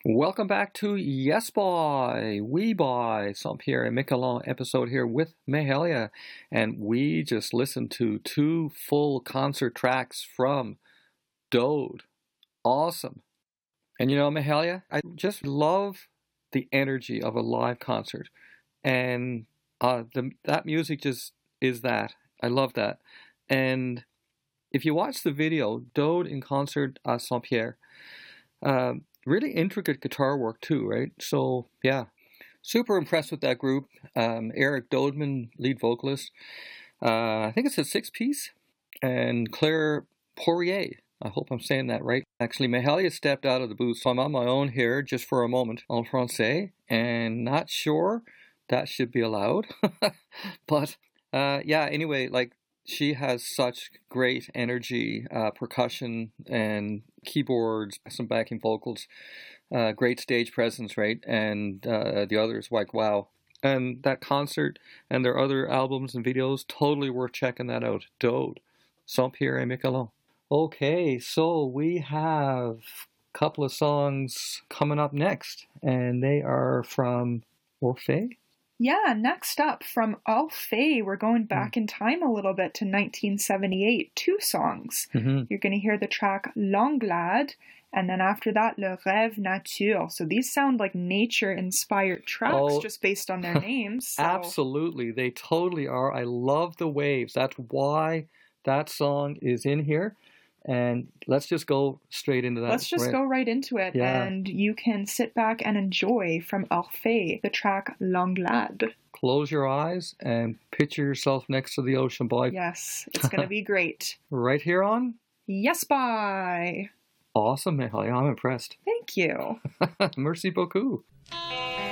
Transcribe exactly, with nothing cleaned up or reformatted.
Welcome back to Yes Boy, We Boy, Saint-Pierre and Miquelon episode here with Mahalia. And we just listened to two full concert tracks from Dode. Awesome. And you know, Mahalia, I just love the energy of a live concert. And uh, the, that music just is that. I love that. And if you watch the video, Dode in concert at Saint-Pierre, uh, really intricate guitar work too, right? So, yeah, super impressed with that group. Um, Eric Dodeman, lead vocalist. Uh, I think it's a six-piece. And Claire Poirier. I hope I'm saying that right. Actually, Mahalia stepped out of the booth, so I'm on my own here just for a moment, en français, and not sure that should be allowed. But, uh, yeah, anyway, like, she has such great energy, uh, percussion and keyboards, some backing vocals, uh, great stage presence, right? And uh, the others, like, wow. And that concert and their other albums and videos, totally worth checking that out. Dode, Saint-Pierre et Miquelon. Okay, so we have a couple of songs coming up next, and they are from Orphée. Yeah, next up from Orphée, we're going back in time a little bit to nineteen seventy-eight. Two songs. Mm-hmm. You're going to hear the track L'Anglade, and then after that, Le Rêve Nature. So these sound like nature-inspired tracks Oh, just based on their names. So. Absolutely, they totally are. I love the waves. That's why that song is in here. And let's just go straight into that. Let's just right? go right into it. Yeah. And you can sit back and enjoy from Orphée the track L'Anglade. Close your eyes and picture yourself next to the ocean, boy. Yes, it's going to be great. Right here on? Yes, bye. Awesome, Mahalia. I'm impressed. Thank you. Merci beaucoup.